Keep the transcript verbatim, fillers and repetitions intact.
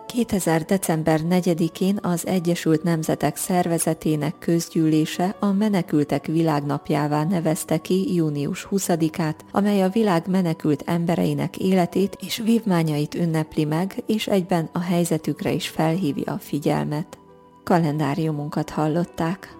kétezer. december negyedikén az Egyesült Nemzetek Szervezetének közgyűlése a Menekültek Világnapjává nevezte ki június huszadikát, amely a világ menekült embereinek életét és vívmányait ünnepli meg, és egyben a helyzetükre is felhívja a figyelmet. Kalendáriumunkat hallották.